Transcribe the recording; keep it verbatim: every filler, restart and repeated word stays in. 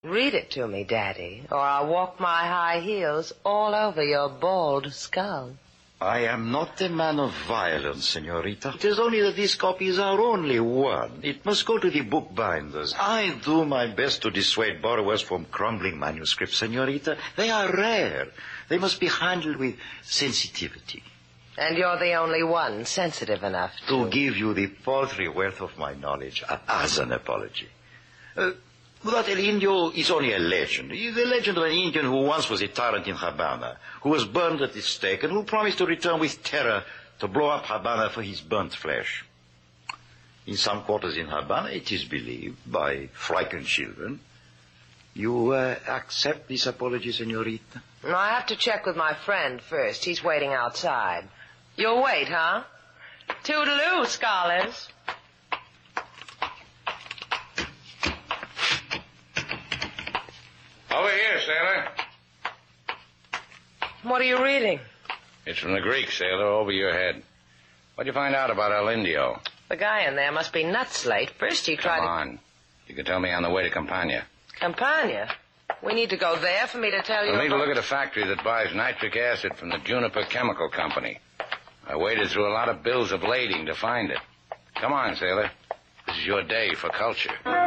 Read it to me, Daddy, or I'll walk my high heels all over your bald skull. I am not a man of violence, senorita. It is only that these copies are only one. It must go to the bookbinders. I do my best to dissuade borrowers from crumbling manuscripts, senorita. They are rare. They must be handled with sensitivity. And you're the only one sensitive enough to... To give you the paltry worth of my knowledge uh, as an apology. Uh, That El Indio is only a legend. It's the legend of an Indian who once was a tyrant in Havana, who was burned at the stake, and who promised to return with terror to blow up Havana for his burnt flesh. In some quarters in Havana, it is believed by frightened children. You uh, accept this apology, senorita? No, I have to check with my friend first. He's waiting outside. You'll wait, huh? Toodaloo, scholars. Over here, sailor. What are you reading? It's from the Greek, sailor, over your head. What'd you find out about El Indio? The guy in there must be nuts late. First he tried Come to... on. You can tell me on the way to Campania. Campania? We need to go there for me to tell you We'll need to about... look at a factory that buys nitric acid from the Juniper Chemical Company. I waded through a lot of bills of lading to find it. Come on, sailor. This is your day for culture.